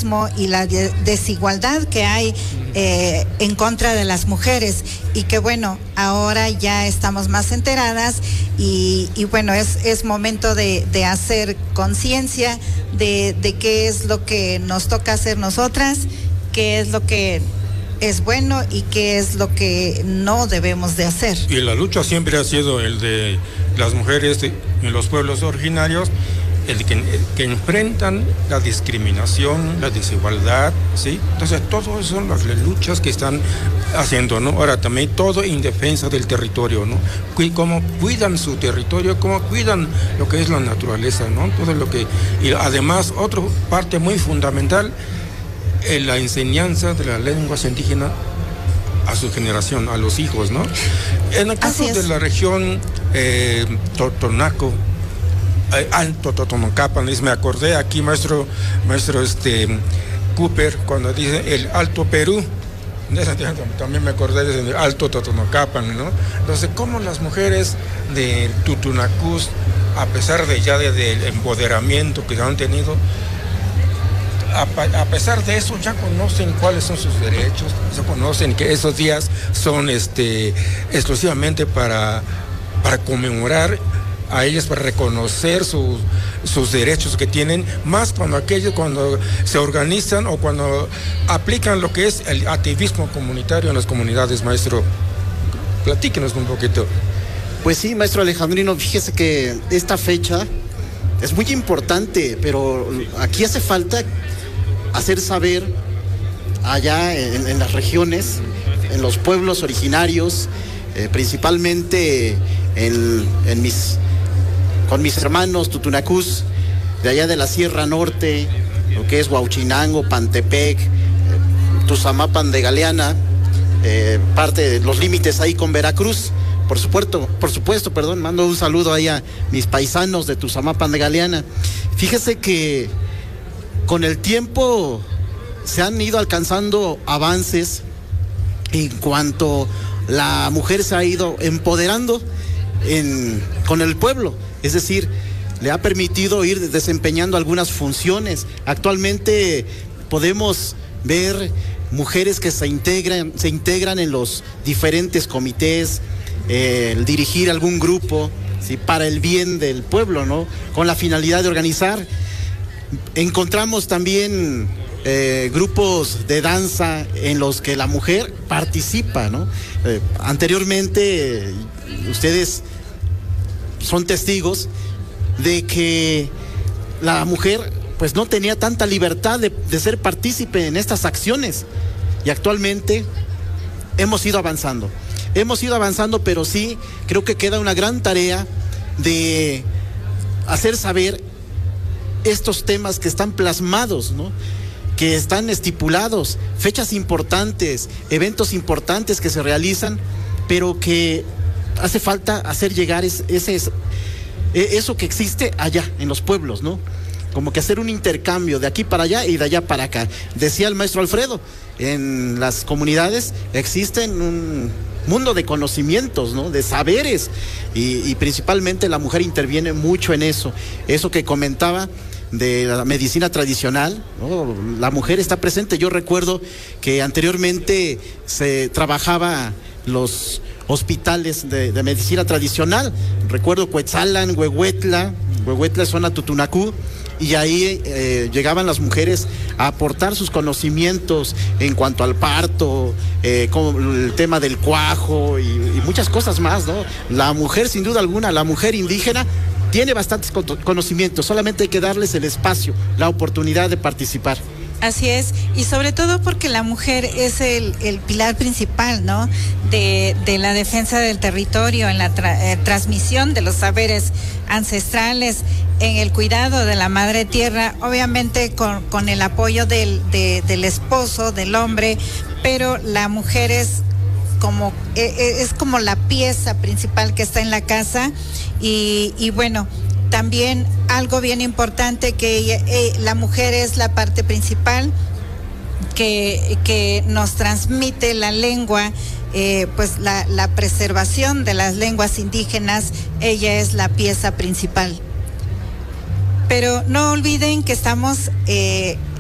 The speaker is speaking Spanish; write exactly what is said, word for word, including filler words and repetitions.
machismo y la de- desigualdad que hay eh, en contra de las mujeres, y que bueno, ahora ya estamos más enteradas y, y bueno, es, es momento de, de hacer conciencia de, de qué es lo que nos toca hacer nosotras, qué es lo que es bueno y qué es lo que no debemos de hacer. Y la lucha siempre ha sido el de las mujeres de- en los pueblos originarios, el que, el que enfrentan la discriminación, la desigualdad, ¿sí? Entonces, todo eso son las luchas que están haciendo, ¿no? Ahora, también todo en defensa del territorio, ¿no? Cu- Cómo cuidan su territorio, cómo cuidan lo que es la naturaleza, ¿no? Todo lo que... Y además, otra parte muy fundamental, eh, la enseñanza de las lenguas indígenas a su generación, a los hijos, ¿no? En el caso de la región eh, Totonaco, eh, Alto Totonacapan, me acordé aquí, maestro, maestro este, Cooper, cuando dice el Alto Perú, también me acordé del Alto Totonacapan, ¿no? Entonces, cómo las mujeres de Tutunacús, a pesar de ya del de, de empoderamiento que han tenido, A, a pesar de eso ya conocen cuáles son sus derechos, ya conocen que esos días son este, exclusivamente para, para conmemorar a ellas, para reconocer sus, sus derechos que tienen, más cuando aquellos cuando se organizan o cuando aplican lo que es el activismo comunitario en las comunidades. Maestro, platíquenos un poquito. Pues sí, maestro Alejandrino, fíjese que esta fecha es muy importante, pero aquí hace falta hacer saber allá en, en las regiones, en los pueblos originarios, eh, principalmente en, en mis, con mis hermanos tutunacús, de allá de la Sierra Norte, lo que es Huauchinango, Pantepec, eh, Tuzamapan de Galeana, eh, parte de los límites ahí con Veracruz. Por supuesto, por supuesto, perdón, mando un saludo ahí a mis paisanos de Tuzamapan de Galeana. Fíjese que con el tiempo se han ido alcanzando avances en cuanto la mujer se ha ido empoderando en, con el pueblo, es decir, le ha permitido ir desempeñando algunas funciones. Actualmente podemos ver mujeres que se integran, se integran en los diferentes comités, eh, el dirigir algún grupo, ¿sí?, para el bien del pueblo, ¿no?, con la finalidad de organizar. Encontramos también eh, grupos de danza en los que la mujer participa, ¿no? Eh, anteriormente, eh, ustedes son testigos de que la mujer pues no tenía tanta libertad de, de ser partícipe en estas acciones, y actualmente hemos ido avanzando. Hemos ido avanzando, pero sí creo que queda una gran tarea de hacer saber estos temas que están plasmados, ¿no?, que están estipulados, fechas importantes, eventos importantes que se realizan, pero que hace falta hacer llegar ese, ese, eso que existe allá en los pueblos, ¿no? Como que hacer un intercambio de aquí para allá y de allá para acá. Decía el maestro Alfredo, en las comunidades existen un mundo de conocimientos, ¿no?, de saberes, y, y principalmente la mujer interviene mucho en eso. Eso que comentaba de la medicina tradicional, ¿no?, la mujer está presente. Yo recuerdo que anteriormente se trabajaba los hospitales de, de medicina tradicional. Recuerdo Cuetzalan, Huehuetla, Huehuetla es zona Tutunacú, y ahí eh, llegaban las mujeres a aportar sus conocimientos en cuanto al parto, eh, como el tema del cuajo y, y muchas cosas más, ¿no? La mujer, sin duda alguna, la mujer indígena tiene bastantes conocimientos, solamente hay que darles el espacio, la oportunidad de participar. Así es, y sobre todo porque la mujer es el, el pilar principal, ¿no?, de, de la defensa del territorio, en la tra, eh, transmisión de los saberes ancestrales, en el cuidado de la madre tierra, obviamente con, con el apoyo del, de, del esposo, del hombre, pero la mujer es como, eh, es como la pieza principal que está en la casa, y, y bueno, también algo bien importante, que ella, eh, la mujer es la parte principal que, que nos transmite la lengua, eh, pues la, la preservación de las lenguas indígenas. Ella es la pieza principal. Pero no olviden que estamos eh,